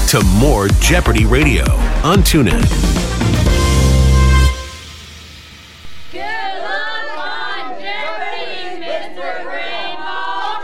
to more Jeopardy Radio on TuneIn. Good luck on Jeopardy, Mr. Rainbow.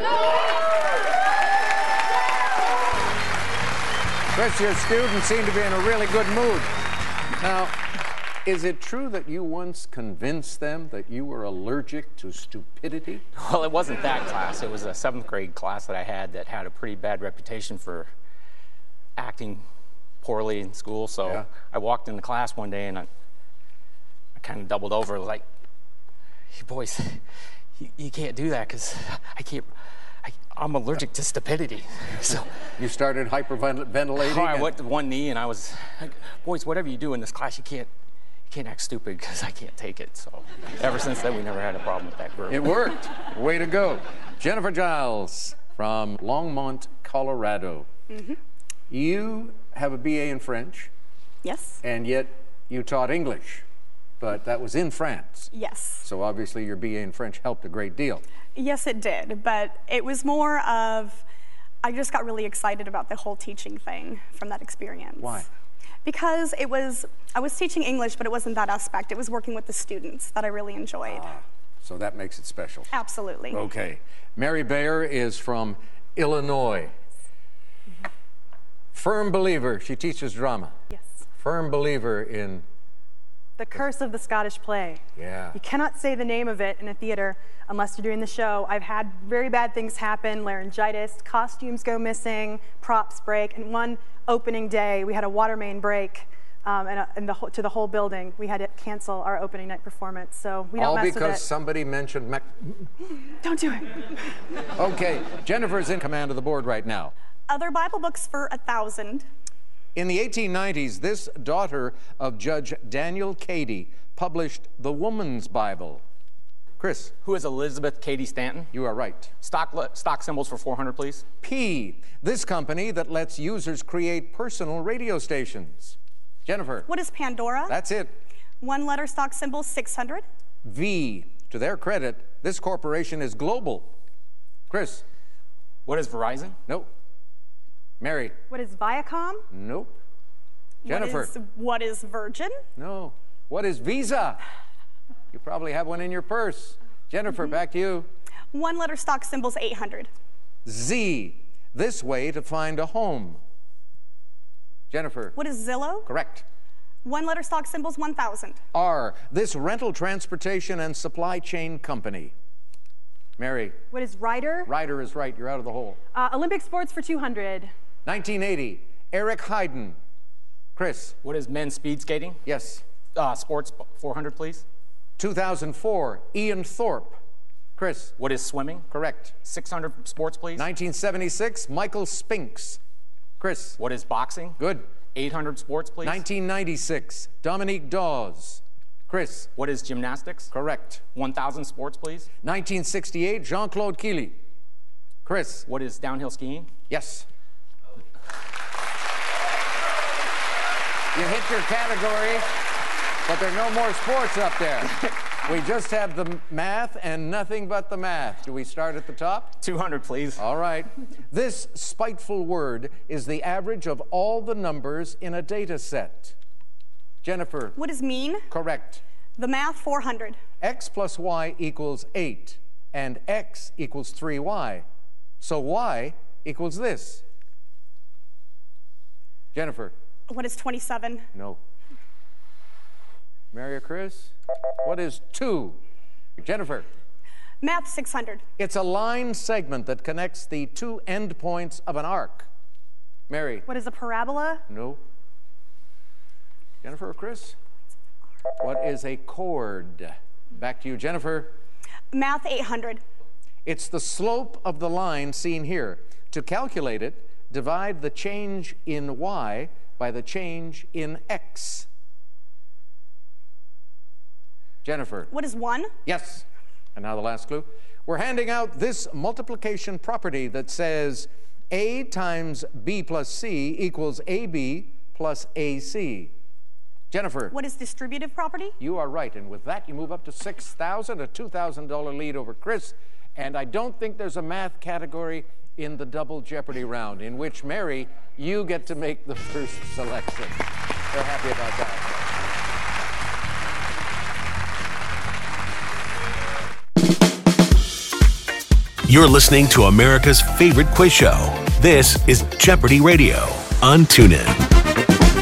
Chris, your students seem to be in a really good mood. Now, is it true that you once convinced them that you were allergic to stupidity? Well, it wasn't that class. It was a 7th grade class that I had that had a pretty bad reputation for acting poorly in school. So Yeah. I walked into class one day and I kind of doubled over like, "You boys, you can't do that because I'm allergic to stupidity." So You started hyperventilating? I went to one knee and I was like, "Boys, whatever you do in this class, you can't act stupid because I can't take it." So ever since then, we never had a problem with that group. It worked. Way to go. Jennifer Giles from Longmont, Colorado. Mm-hmm. You have a BA in French, Yes. and yet you taught English, but that was in France. Yes. So obviously your BA in French helped a great deal. Yes, it did. But it was more of, I just got really excited about the whole teaching thing from that experience. Why? Because I was teaching English, but it wasn't that aspect. It was working with the students that I really enjoyed. So that makes it special. Absolutely. Okay. Mary Bayer is from Illinois. Firm believer. She teaches drama. Yes. Firm believer in... The Curse of the Scottish Play. Yeah. You cannot say the name of it in a theater unless you're doing the show. I've had very bad things happen, laryngitis, costumes go missing, props break, and one opening day we had a water main break to the whole building. We had to cancel our opening night performance, so we don't All mess with it. because somebody mentioned... Don't do it. Okay, Jennifer's in command of the board right now. Other Bible books for 1,000. In the 1890s, this daughter of Judge Daniel Cady published the Woman's Bible. Chris, Who is Elizabeth Cady Stanton? you are right. Stock symbols for 400, please. P, this company that lets users create personal radio stations. Jennifer, What is Pandora? that's it. One letter stock symbol 600. V, to their credit, this corporation is global. Chris, What is Verizon? nope. Mary, What is Viacom? nope. Jennifer, What is Virgin? no. What is Visa? You probably have one in your purse. Jennifer, back to you. One letter stock symbols 800. Z, this way to find a home. Jennifer, What is Zillow? correct. One letter stock symbols 1,000. R, this rental transportation and supply chain company. Mary, What is Ryder? Ryder is right. You're out of the hole. Olympic sports for 200. 1980, Eric Heiden. Chris, What is men's speed skating? yes. Sports 400, please. 2004, Ian Thorpe. Chris, What is swimming? correct. 600 sports, please. 1976, Michael Spinks. Chris, What is boxing? good. 800 sports, please. 1996, Dominique Dawes. Chris, What is gymnastics? correct. 1,000 sports, please. 1968, Jean-Claude Killy. Chris, What is downhill skiing? yes. You hit your category, but there are no more sports up there. We just have the math and nothing but the math. Do we start at the top? 200, please. All right. This spiteful word is the average of all the numbers in a data set. Jennifer, What is mean? correct. The math 400. X plus y equals 8, and x equals 3y. So y equals this. Jennifer, What is 27? no. Mary or Chris, what is 2? Jennifer, Math 600. it's a line segment that connects the two endpoints of an arc. Mary, What is a parabola? no. Jennifer or Chris, what is a chord? Back to you, Jennifer. Math 800. It's the slope of the line seen here. To calculate it, divide the change in y by the change in x. Jennifer. What is 1? Yes. And now the last clue. We're handing out this multiplication property that says a times b plus c equals ab plus ac. Jennifer. What is distributive property? You are right, and with that you move up to $6,000, a $2,000 lead over Chris, and I don't think there's a math category in the Double Jeopardy round, in which, Mary, you get to make the first selection. They're happy about that. You're listening to America's favorite quiz show. This is Jeopardy Radio on TuneIn.